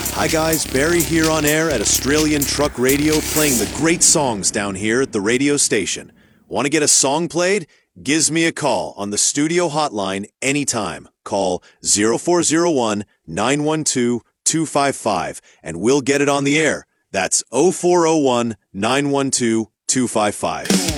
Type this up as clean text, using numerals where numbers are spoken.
Hi guys, Barry here on air at Australian Truck Radio playing the great songs down here at the radio station. Want to get a song played? Gives me a call on the studio hotline anytime. Call 0401-912-255 and we'll get it on the air. That's 0401-912-255.